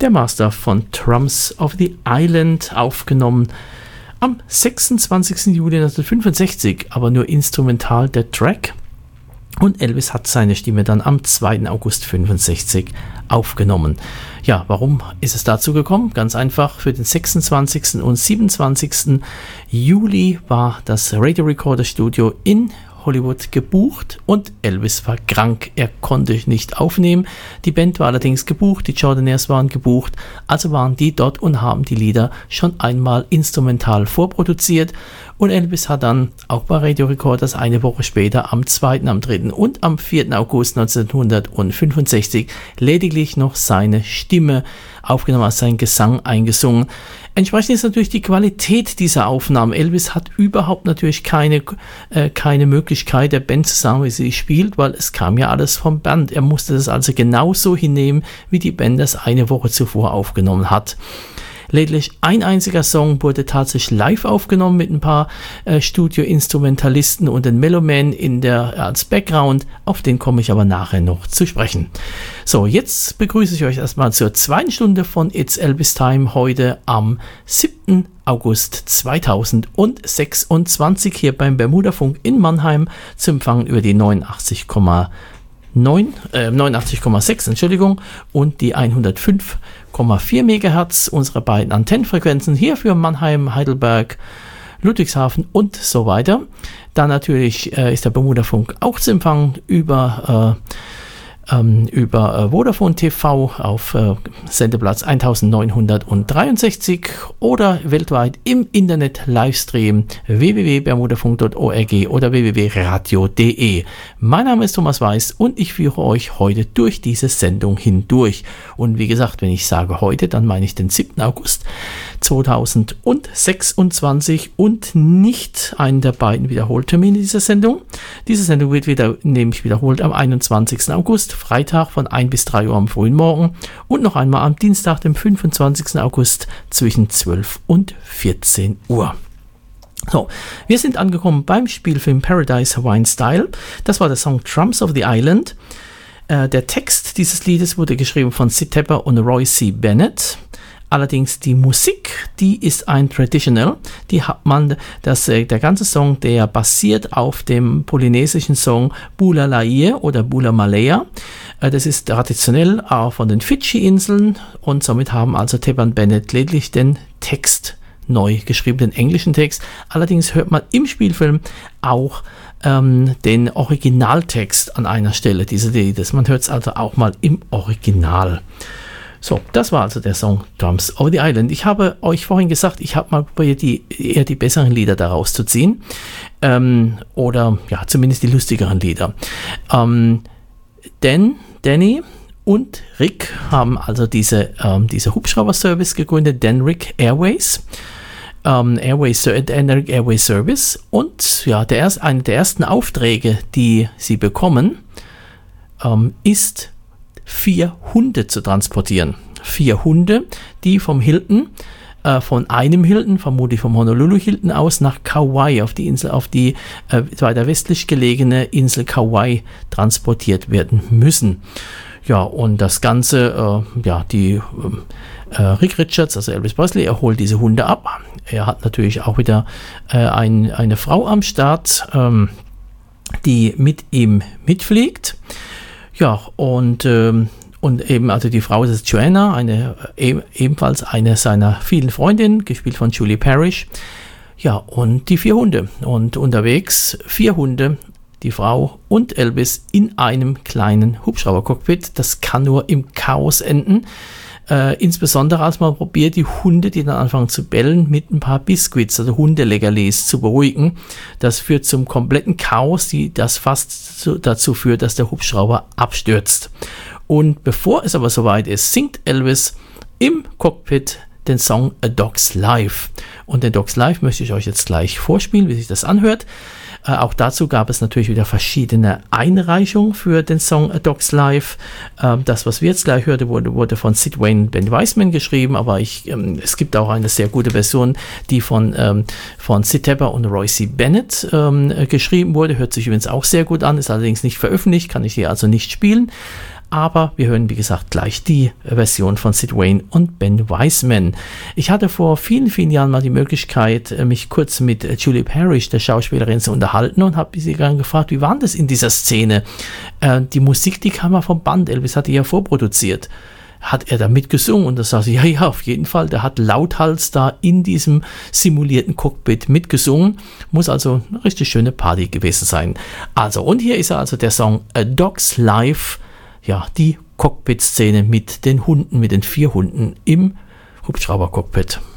der Master von Drums of the Island, aufgenommen am 26. Juli 1965, aber nur instrumental der Track. Und Elvis hat seine Stimme dann am 2. August 1965 aufgenommen. Ja, warum ist es dazu gekommen? Ganz einfach, für den 26. und 27. Juli war das Radio Recorder Studio in Hollywood gebucht und Elvis war krank, er konnte nicht aufnehmen. Die Band war allerdings gebucht, die Jordanaires waren gebucht, also waren die dort und haben die Lieder schon einmal instrumental vorproduziert und Elvis hat dann auch bei Radio Recorders eine Woche später am 2., am 3. und am 4. August 1965 lediglich noch seine Stimme aufgenommen, also seinen Gesang eingesungen. Entsprechend ist natürlich die Qualität dieser Aufnahmen. Elvis hat überhaupt natürlich keine Möglichkeit der Band zu sagen, wie sie spielt, weil es kam ja alles vom Band. Er musste das also genauso hinnehmen, wie die Band das eine Woche zuvor aufgenommen hat. Lediglich ein einziger Song wurde tatsächlich live aufgenommen mit ein paar Studio-Instrumentalisten und den Mellowman als Background. Auf den komme ich aber nachher noch zu sprechen. So, jetzt begrüße ich euch erstmal zur 2. Stunde von It's Elvis Time heute am 7. August 2026 hier beim Bermuda-Funk in Mannheim zu empfangen über die 89,6 und die 105,4 MHz, unsere beiden Antennenfrequenzen hier für Mannheim, Heidelberg, Ludwigshafen und so weiter. Dann natürlich ist der Bermuda-Funk auch zu empfangen über Vodafone TV auf Sendeplatz 1963 oder weltweit im Internet Livestream www.bermudafunk.org oder www.radio.de. Mein Name ist Thomas Weiß und ich führe euch heute durch diese Sendung hindurch. Und wie gesagt, wenn ich sage heute, dann meine ich den 7. August 2026 und nicht einen der beiden Wiederholtermine dieser Sendung. Diese Sendung wird nämlich wiederholt am 21. August, Freitag von 1 bis 3 Uhr am frühen Morgen und noch einmal am Dienstag, dem 25. August zwischen 12 und 14 Uhr. So, wir sind angekommen beim Spielfilm Paradise Hawaiian Style. Das war der Song Drums of the Island. Der Text dieses Liedes wurde geschrieben von Sid Tepper und Roy C. Bennett. Allerdings die Musik, die ist ein Traditional, die hat man, der ganze Song, der basiert auf dem polynesischen Song Bula Laie oder Bula Malaya. Das ist traditionell auch von den Fidschi-Inseln und somit haben also Tepper und Bennett lediglich den Text neu geschrieben, den englischen Text. Allerdings hört man im Spielfilm auch den Originaltext an einer Stelle dieses Liedes. Man hört es also auch mal im Original. So, das war also der Song Drums of the Island. Ich habe euch vorhin gesagt, ich habe mal probiert, eher die besseren Lieder daraus zu ziehen. Oder ja, zumindest die lustigeren Lieder. Denn Danny und Rick haben also diese Hubschrauber-Service gegründet, Dan Rick Airways. Airways Service. Und ja, eine der ersten Aufträge, die sie bekommen, ist 4 Hunde zu transportieren. 4 Hunde, die vom Hilton, von einem Hilton, vermutlich vom Honolulu Hilton aus, nach Kauai, auf die weiter westlich gelegene Insel Kauai transportiert werden müssen. Ja, und das Ganze, Rick Richards, also Elvis Presley, er holt diese Hunde ab. Er hat natürlich auch wieder eine Frau am Start, die mit ihm mitfliegt. Ja, und eben, also die Frau, das ist Joanna, ebenfalls eine seiner vielen Freundinnen, gespielt von Julie Parrish. Ja, und die 4 Hunde. Und unterwegs 4 Hunde, die Frau und Elvis in einem kleinen Hubschrauber-Cockpit. Das kann nur im Chaos enden. Insbesondere als man probiert, die Hunde, die dann anfangen zu bellen, mit ein paar Biscuits, also Hundeleckerlis, zu beruhigen. Das führt zum kompletten Chaos, das fast dazu führt, dass der Hubschrauber abstürzt. Und bevor es aber soweit ist, singt Elvis im Cockpit den Song A Dog's Life. Und den Dog's Life möchte ich euch jetzt gleich vorspielen, wie sich das anhört. Auch dazu gab es natürlich wieder verschiedene Einreichungen für den Song A Dog's Life. Das, was wir jetzt gleich hörten, wurde von Sid Wayne und Ben Weisman geschrieben, aber es gibt auch eine sehr gute Version, die von Sid Tepper und Roy C. Bennett geschrieben wurde. Hört sich übrigens auch sehr gut an, ist allerdings nicht veröffentlicht, kann ich hier also nicht spielen. Aber wir hören, wie gesagt, gleich die Version von Sid Wayne und Ben Wiseman. Ich hatte vor vielen, vielen Jahren mal die Möglichkeit, mich kurz mit Julie Parrish, der Schauspielerin, zu unterhalten und habe sie dann gefragt, wie war das in dieser Szene? Die Musik, die kam ja vom Band, Elvis hatte ja vorproduziert. Hat er da mitgesungen? Und da sagte sie, ja, auf jeden Fall. Der hat lauthals da in diesem simulierten Cockpit mitgesungen. Muss also eine richtig schöne Party gewesen sein. Also, und hier ist also der Song A Dog's Life. Ja, die Cockpit-Szene mit den Hunden, mit den 4 Hunden im Hubschrauber-Cockpit.